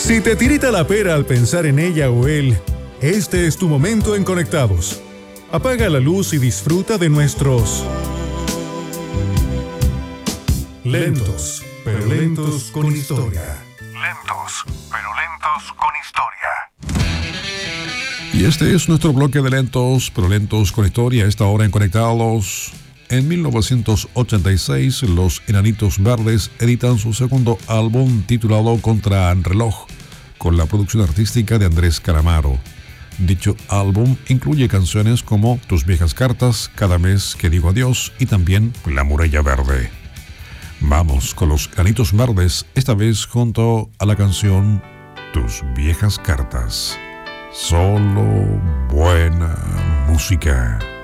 Si te tirita la pera al pensar en ella o él, este es tu momento en Conectados. Apaga la luz y disfruta de nuestros lentos, pero lentos con historia. Lentos, pero lentos con historia. Y este es nuestro bloque de lentos, pero lentos con historia. Esta hora en Conectados. En 1986, los Enanitos Verdes editan su segundo álbum titulado Contrarreloj, con la producción artística de Andrés Calamaro. Dicho álbum incluye canciones como Tus viejas cartas, Cada mes que digo adiós y también La muralla verde. Vamos con los Enanitos Verdes, esta vez junto a la canción Tus viejas cartas. Solo buena música.